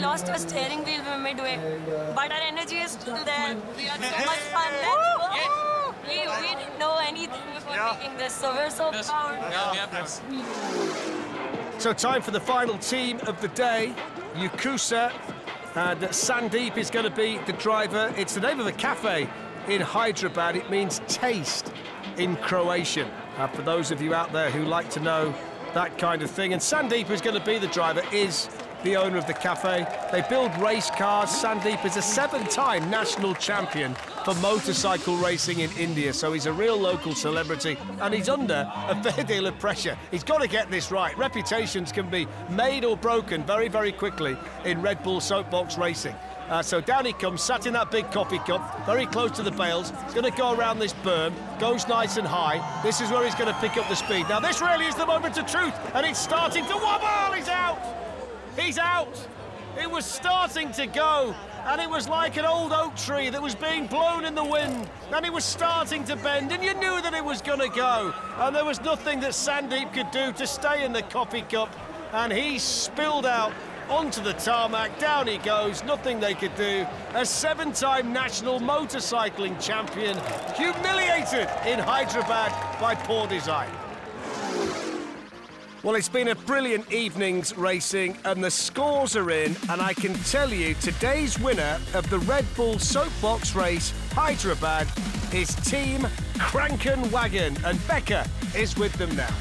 lost our steering wheel midway, but our energy is still there. We had so much fun. Let's go. We didn't know anything before making this, so we're so proud. So time for the final team of the day, Yakuza, and Sandeep is going to be the driver. It's the name of a cafe in Hyderabad. It means taste in Croatian, for those of you out there who like to know that kind of thing. And Sandeep, who's going to be the driver, is the owner of the cafe. They build race cars. Sandeep is a 7-time national champion for motorcycle racing in India, so he's a real local celebrity, and he's under a fair deal of pressure. He's got to get this right. Reputations can be made or broken very, very quickly in Red Bull Soapbox racing. So down he comes, sat in that big coffee cup, very close to the bales. He's going to go around this berm, goes nice and high. This is where he's going to pick up the speed. Now, this really is the moment of truth, and it's starting to wobble. He's out. He's out. It was starting to go, and it was like an old oak tree that was being blown in the wind, and it was starting to bend, and you knew that it was going to go. And there was nothing that Sandeep could do to stay in the coffee cup, and he spilled out onto the tarmac. Down he goes, nothing they could do. A 7-time national motorcycling champion, humiliated in Hyderabad by poor design. Well, it's been a brilliant evening's racing, and the scores are in, and I can tell you today's winner of the Red Bull Soapbox race, Hyderabad, is Team Kranken Wagon, and Becca is with them now.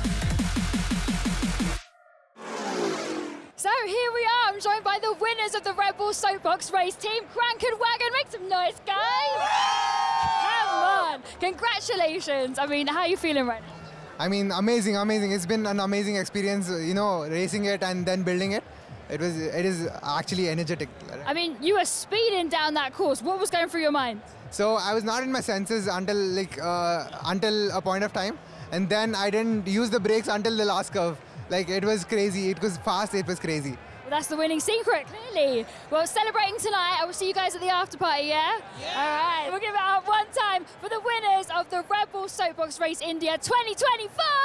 So here we are, I'm joined by the winners of the Red Bull Soapbox race, Team Kranken Wagon. Make some noise, guys! Come on! Congratulations! I mean, how are you feeling right now? I mean, amazing. It's been an amazing experience, you know, racing it and then building it. It is actually energetic. I mean, you were speeding down that course. What was going through your mind? So I was not in my senses until until a point of time, and then I didn't use the brakes until the last curve. Like, it was crazy. It was fast. It was crazy. Well, that's the winning secret, clearly. Well, celebrating tonight. I will see you guys at the after party, yeah? All right. We'll give it up one time for the winners of the Red Bull Soapbox Race India 2024.